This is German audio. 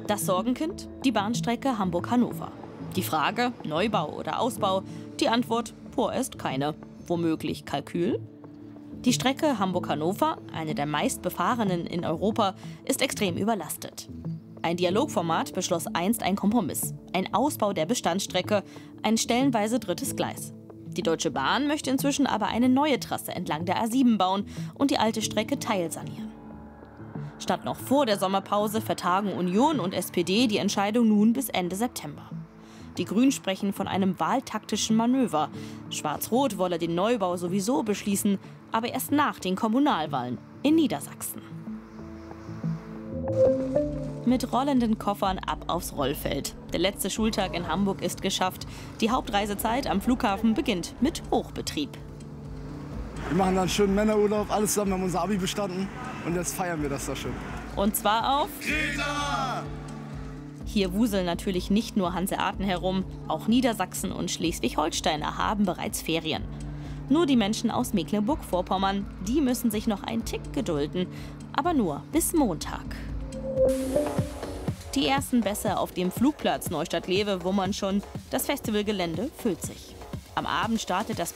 Das Sorgenkind? Die Bahnstrecke Hamburg-Hannover. Die Frage, Neubau oder Ausbau? Die Antwort, vorerst keine. Womöglich Kalkül? Die Strecke Hamburg-Hannover, eine der meistbefahrenen in Europa, ist extrem überlastet. Ein Dialogformat beschloss einst einen Kompromiss. Ein Ausbau der Bestandsstrecke, ein stellenweise drittes Gleis. Die Deutsche Bahn möchte inzwischen aber eine neue Trasse entlang der A7 bauen und die alte Strecke teilsanieren. Statt noch vor der Sommerpause vertagen Union und SPD die Entscheidung nun bis Ende September. Die Grünen sprechen von einem wahltaktischen Manöver. Schwarz-Rot wolle den Neubau sowieso beschließen, aber erst nach den Kommunalwahlen in Niedersachsen. Mit rollenden Koffern ab aufs Rollfeld. Der letzte Schultag in Hamburg ist geschafft. Die Hauptreisezeit am Flughafen beginnt mit Hochbetrieb. Wir machen dann schön Männerurlaub, alles zusammen, wir haben unser Abi bestanden und jetzt feiern wir das da schön. Und zwar auf Kreta! Hier wuseln natürlich nicht nur Hanseaten herum, auch Niedersachsen und Schleswig-Holstein haben bereits Ferien. Nur die Menschen aus Mecklenburg-Vorpommern, die müssen sich noch einen Tick gedulden, aber nur bis Montag. Die ersten Bässe auf dem Flugplatz Neustadt-Lewe wummern schon, das Festivalgelände füllt sich. Am Abend startet das